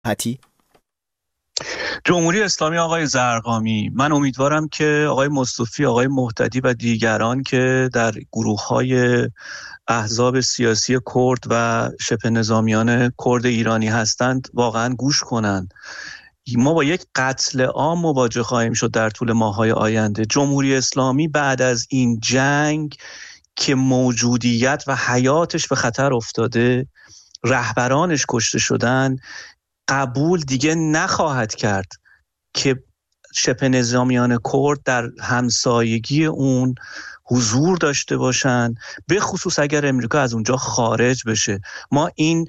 حتی جمهوری اسلامی آقای زرقامی، من امیدوارم که آقای مصطفی، آقای مهتدی و دیگران که در گروه‌های احزاب سیاسی کرد و شبه نظامیان کرد ایرانی هستند واقعا گوش کنند. ما با یک قتل عام مواجه خواهیم شد در طول ماه‌های آینده. جمهوری اسلامی بعد از این جنگ که موجودیت و حیاتش به خطر افتاده، رهبرانش کشته شدن، قبول دیگه نخواهد کرد که شبه نظامیان کرد در همسایگی اون حضور داشته باشن، به خصوص اگر امریکا از اونجا خارج بشه. ما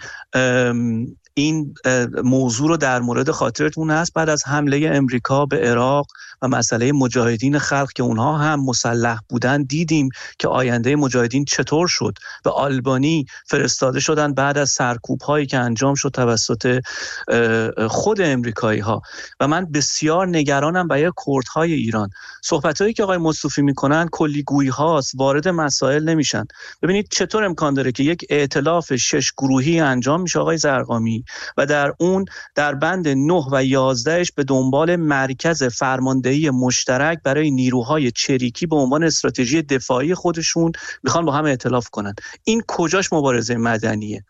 این موضوع رو در مورد خاطرتون هست بعد از حمله امریکا به عراق و مسئله مجاهدین خلق که اونها هم مسلح بودن، دیدیم که آینده مجاهدین چطور شد. به آلبانی فرستاده شدن بعد از سرکوب هایی که انجام شد توسط خود امریکایی ها. و من بسیار نگرانم برای کردهای ایران. صحبت هایی که آقای مصطفی میکنن کلی گویی هاست، وارد مسائل نمیشن. ببینید چطور امکان داره که یک ائتلاف 6 گروهی انجام میشه آقای زرقامی و در اون در بند 9 و 11 به دنبال مرکز فرماندهی مشترک برای نیروهای چریکی به عنوان استراتژی دفاعی خودشون میخوان با هم ائتلاف کنن. این کجاش مبارزه مدنیه؟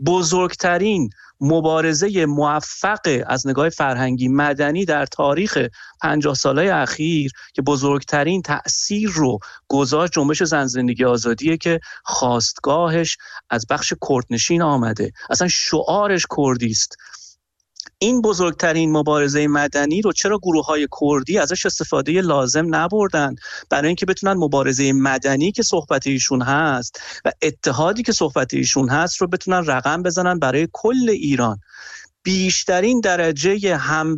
بزرگترین مبارزه موفق از نگاه فرهنگی مدنی در تاریخ 50 ساله اخیر که بزرگترین تأثیر رو گذاشت جنبش زن زندگی آزادیه که خاستگاهش از بخش کردنشین آمده، اصلا شعارش کردی است. این بزرگترین مبارزه مدنی رو چرا گروه‌های کردی ازش استفاده لازم نبردن برای اینکه بتونن مبارزه مدنی که صحبت ایشون هست و اتحادی که صحبت ایشون هست رو بتونن رقم بزنن برای کل ایران؟ بیشترین درجه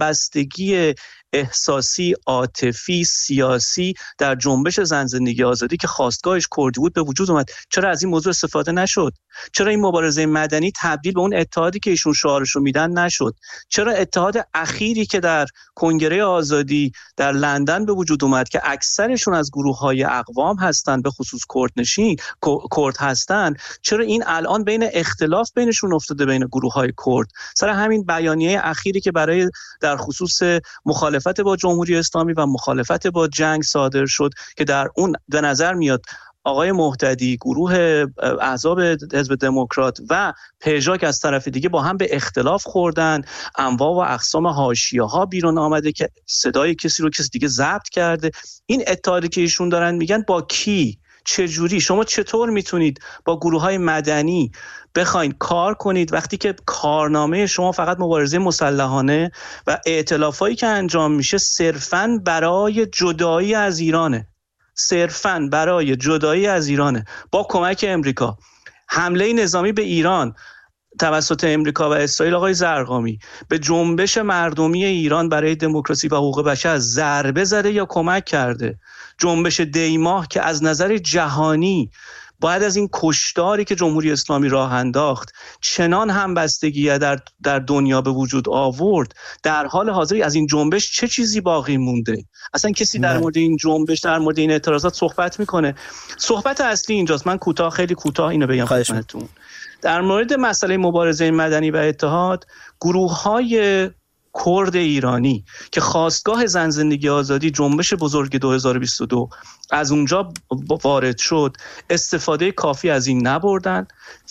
همبستگی احساسی، عاطفی، سیاسی در جنبش زن زندگی آزادی که خواستگاهش کردی بود به وجود اومد. چرا از این موضوع استفاده نشد؟ چرا این مبارزه مدنی تبدیل به اون اتحادی که ایشون شعارش رو میدن نشد؟ چرا اتحاد اخیری که در کنگره آزادی در لندن به وجود اومد که اکثرشون از گروه‌های اقوام هستن، به خصوص کردنشین کرد هستن، چرا این الان بین اختلاف بینشون افتاده بین گروه‌های کرد؟ سر همین بیانیه اخیری که برای در خصوص مخالفت با جمهوری اسلامی و مخالفت با جنگ صادر شد که در اون به نظر میاد آقای مهتدی، گروه احزاب حزب دموکرات و پژاک از طرف دیگه با هم به اختلاف خوردن، انواع و اقسام حاشیه‌ها بیرون آمده که صدای کسی رو کسی دیگه ضبط کرده. این اتحادی که ایشون دارن میگن با کی؟ چجوری؟ شما چطور میتونید با گروه‌های مدنی بخواین کار کنید وقتی که کارنامه شما فقط مبارزه مسلحانه و ائتلافایی که انجام میشه صرفاً برای جدایی از ایرانه، صرفاً برای جدایی از ایرانه با کمک امریکا؟ حمله نظامی به ایران توسط امریکا و اسرائیل آقای زرقامی به جنبش مردمی ایران برای دموکراسی و حقوق بشر ضربه زده یا کمک کرده؟ جنبش دیماه که از نظر جهانی بعد از این کشتاری که جمهوری اسلامی راه انداخت چنان همبستگی در دنیا به وجود آورد، در حال حاضر از این جنبش چه چیزی باقی مونده؟ اصلا کسی در مورد این جنبش، در مورد این اعتراضات صحبت میکنه؟ صحبت اصلی اینجاست. من خیلی کوتاه اینو بگم خدمتتون. در مورد مسئله مبارزه مدنی و اتحاد، گروه‌های کرد ایرانی که خواستگاه زن زندگی آزادی جنبش بزرگ 2022 از اونجا وارد شد، استفاده کافی از این نبردن،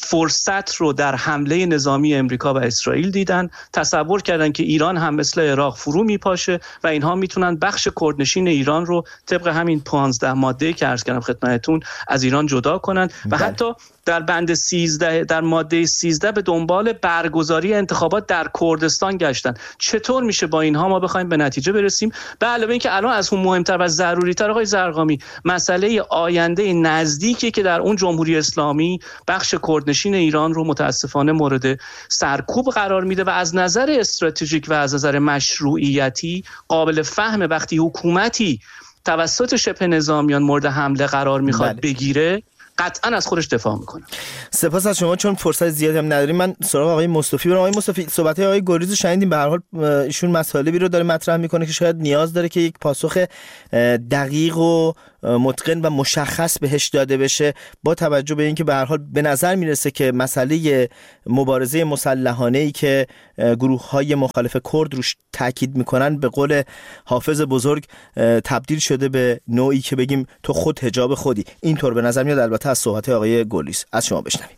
فرصت رو در حمله نظامی امریکا و اسرائیل دیدن، تصور کردن که ایران هم مثل عراق فرو میپاشه و اینها میتونن بخش کردنشین ایران رو طبق همین 15 ماده که عرض کردم خدمتتون از ایران جدا کنن و حتی در بند 13 در ماده 13 به دنبال برگزاری انتخابات در کردستان گشتن. چطور میشه با اینها ما بخوایم به نتیجه برسیم؟ به علاوه اینکه الان از اون مهمتر و ضروری‌تر آقای زرقامی مسئله آینده نزدیکی که در اون جمهوری اسلامی بخش کردنشین ایران رو متاسفانه مورد سرکوب قرار میده و از نظر استراتژیک و از نظر مشروعیتی قابل فهمه وقتی حکومتی توسط شبه نظامیان مورد حمله قرار میخواد بگیره قطعا از خودش دفاع میکنه. سپاس از شما. چون فرصت زیادی هم نداریم من سراغ آقای مصطفی برم. آقای مصطفی، صحبت‌های آقای گریز رو شنیدیم. به هر حال ایشون مسائلی رو داره مطرح میکنه که شاید نیاز داره که یک پاسخ دقیق و متقن و مشخص بهش داده بشه، با توجه به اینکه به هر حال به نظر میرسه که مسئله مبارزه مسلحانه‌ای که گروه‌های مخالف کرد روش تاکید میکنن به قول حافظ بزرگ تبدیل شده به نوعی که بگیم تو خود حجاب خودی. اینطور به نظر میاد. البته از صحبت آقای گلیس از شما بشنویم.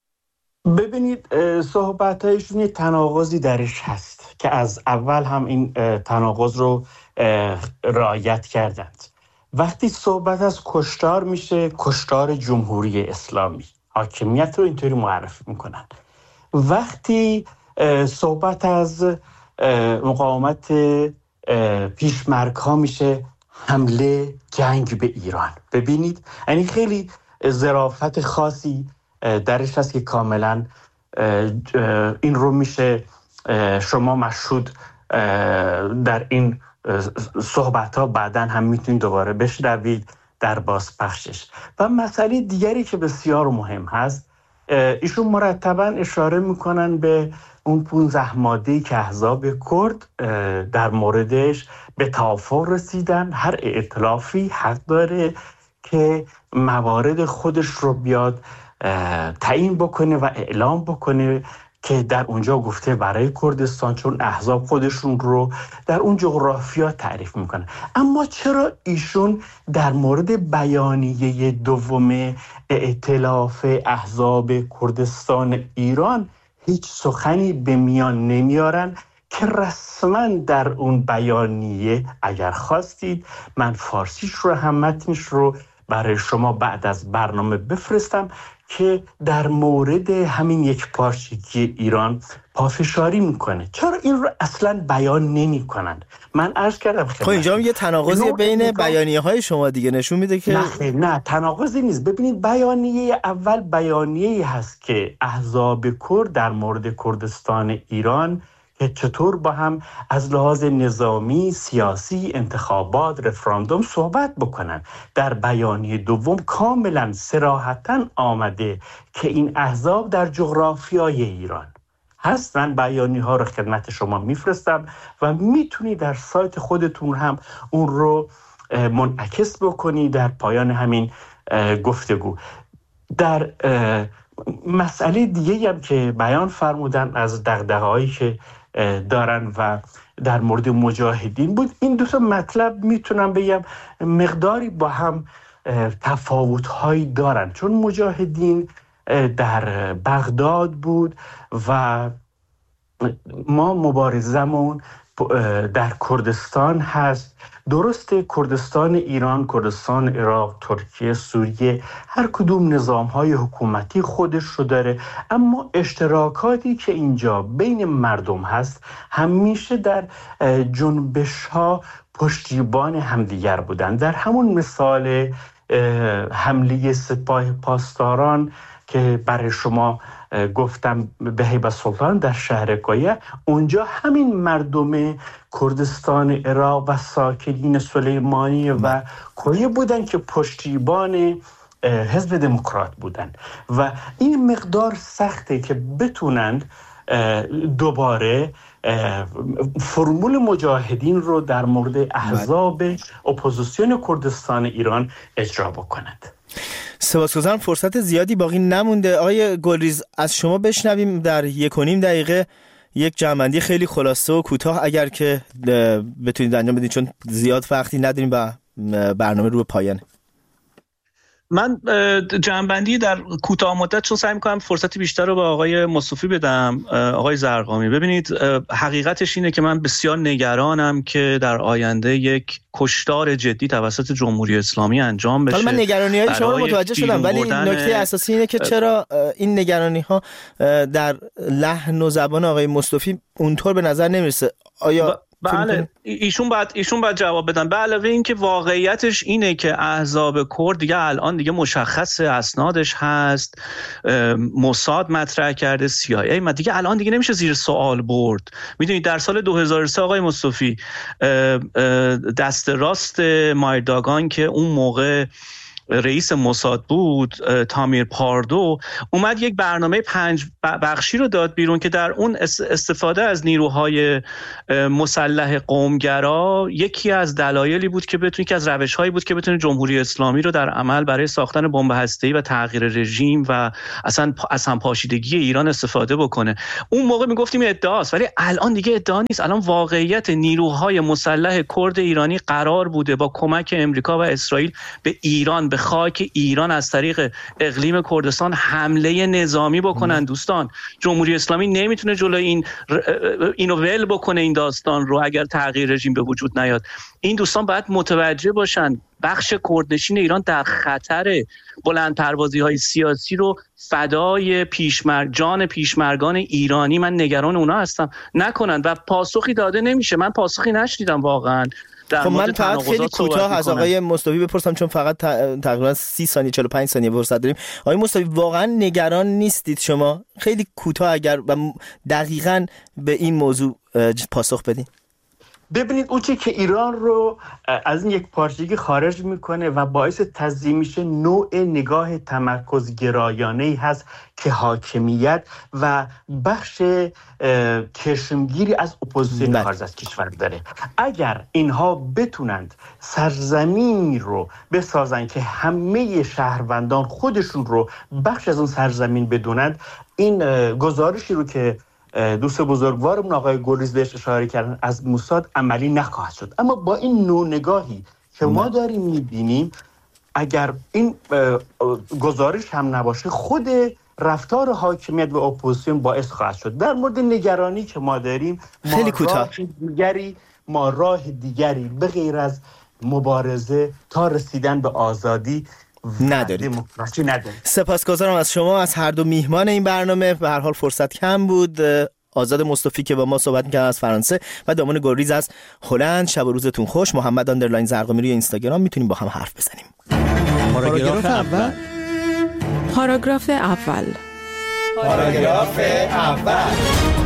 ببینید صحبت‌هایشون یه تناقضی درش هست که از اول هم این تناقض رو رعایت کردند. وقتی صحبت از کشتار میشه، کشتار جمهوری اسلامی، حاکمیت رو اینطوری معرفی میکنن. وقتی صحبت از مقاومت پیشمرگ ها میشه، حمله، جنگ به ایران. ببینید یعنی خیلی ظرافت خاصی درش هست که کاملا این رو میشه شما مشهود در این صحبت ها بعداً هم میتونید دوباره بشنوید در بازپخشش. و مسئله دیگری که بسیار مهم هست، ایشون مرتباً اشاره میکنن به اون 15 ماده‌ای که احزاب کرد در موردش به توافق رسیدن. هر ائتلافی حق داره که موارد خودش رو بیاد تعیین بکنه و اعلام بکنه که در اونجا گفته برای کردستان، چون احزاب خودشون رو در اون جغرافیا تعریف میکنن. اما چرا ایشون در مورد بیانیه دوم ائتلاف احزاب کردستان ایران هیچ سخنی به میان نمیارن که رسما در اون بیانیه، اگر خواستید من فارسیش رو هم متنش رو برای شما بعد از برنامه بفرستم که در مورد همین یک پارچگی ایران پافشاری میکنه. چرا این رو اصلا بیان نمی کنند؟ من عرض کردم خب اینجا یه تناقضی بین بیانیه های شما دیگه نشون میده که نه تناقضی نیست. ببینید بیانیه اول بیانیه‌ای هست که احزاب کرد در مورد کردستان ایران که چطور با هم از لحاظ نظامی، سیاسی، انتخابات، رفراندوم صحبت بکنن. در بیانیه دوم کاملا صراحتاً آمده که این احزاب در جغرافیای ایران هست. من بیانیه ها رو خدمت شما میفرستم و میتونی در سایت خودتون هم اون رو منعکس بکنی در پایان همین گفتگو. در مسئله دیگه هم که بیان فرمودن از دغدغه‌هایی که دارن و در مورد مجاهدین بود، این دو تا مطلب میتونم بگم مقداری با هم تفاوت‌هایی دارن، چون مجاهدین در بغداد بود و ما مبارزمون در کردستان هست. درسته کردستان ایران، کردستان عراق، ترکیه، سوریه، هر کدوم نظام‌های حکومتی خودش رو داره، اما اشتراکاتی که اینجا بین مردم هست همیشه در جنبش‌ها پشتیبان همدیگر بودن. در همون مثال حمله سپاه پاسداران که برای شما گفتم به هیبت‌السلطان در شهر کویه، اونجا همین مردم کردستان عراق و ساکنین سلیمانی و کویه بودن که پشتیبان حزب دموکرات بودن و این مقدار سخته که بتونند دوباره فرمول مجاهدین رو در مورد احزاب اپوزیسیون کردستان ایران اجرا بکنند. سپاسگزارم. فرصت زیادی باقی نمونده. آقای گلریز از شما بشنویم در 1.5 دقیقه یک جمع‌بندی خیلی خلاصه و کوتاه اگر که بتونید انجام بدید، چون زیاد وقتی نداریم و برنامه رو به پایانه. من جمع‌بندی در کوتاه مدت چون سعی می‌کنم فرصتی بیشتر رو به آقای مصطفی بدم. آقای زرقامی، ببینید حقیقتش اینه که من بسیار نگرانم که در آینده یک کشتار جدی توسط جمهوری اسلامی انجام بشه. حالا من نگرانی‌های شما رو متوجه شدم، ولی نکته اساسی اینه که چرا این نگرانی‌ها در لحن و زبان آقای مصطفی اونطور به نظر نمیرسه. آیا بله ایشون باید جواب بدن. به علاوه این که واقعیتش اینه که احزاب کرد دیگه الان دیگه مشخص اسنادش هست، موساد مطرح کرده، CIA ما دیگه الان دیگه نمیشه زیر سوال برد. میدونید در سال 2003 آقای مصطفی دست راست مایرداگان که اون موقع رئیس موساد بود، تامیر پاردو، اومد یک برنامه 5 بخشی رو داد بیرون که در اون استفاده از نیروهای مسلح قومگرا یکی از دلایلی بود که بتونه، که از روش‌هایی بود که بتونه جمهوری اسلامی رو در عمل برای ساختن بمب هسته‌ای و تغییر رژیم و اصلا از همپاشیدگی ایران استفاده بکنه. اون موقع میگفتیم ادعاست، ولی الان دیگه ادعا نیست. الان واقعیت نیروهای مسلح کرد ایرانی قرار بوده با کمک امریکا و اسرائیل به ایران، به خاک ایران از طریق اقلیم کردستان حمله نظامی بکنن. دوستان، جمهوری اسلامی نمیتونه جلوی اینو ول بکنه این داستان رو اگر تغییر رژیم به وجود نیاد. این دوستان باید متوجه باشن بخش کردنشین ایران در خطر. بلند پروازی های سیاسی رو فدای جان پیشمرگان ایرانی، من نگران اونا هستم، نکنن و پاسخی داده نمیشه. من پاسخی نشنیدم واقعا. خب من فقط خیلی کوتاه از آقای مصطفی بپرسم، چون فقط تقریبا 30 ثانیه 45 ثانیه فرصت داریم. آقای مصطفی، واقعا نگران نیستید شما؟ خیلی کوتاه اگر و دقیقاً به این موضوع پاسخ بدین. ببینید اون چی که ایران رو از این یک پارچگی خارج میکنه و باعث تضییع میشه نوع نگاه تمرکزگرایانه‌ای هست که حاکمیت و بخش چشمگیری از اپوزیسیون خارج از کشور داره. اگر اینها بتونند سرزمینی رو بسازن که همه شهروندان خودشون رو بخش از اون سرزمین بدونند، این گزارشی رو که دوست بزرگوارمون آقای گلریز بهش اشاره کردن از موساد عملی نخواهد شد. اما با این نوع نگاهی که ما داریم میبینیم، اگر این گزارش هم نباشه، خود رفتار حاکمیت و اپوزیسیون باعث خواهد شد. در مورد نگرانی که ما داریم، ما راه دیگری به غیر از مبارزه تا رسیدن به آزادی ندارید. سپاسگزارم از شما، از هر دو میهمان این برنامه. به هر حال فرصت کم بود. آزاد مصطفی که با ما صحبت می‌کرد از فرانسه و دامان گلریز از هلند. شب و روزتون خوش. محمد _ زرقامی روی اینستاگرام، میتونیم با هم حرف بزنیم. پاراگراف اول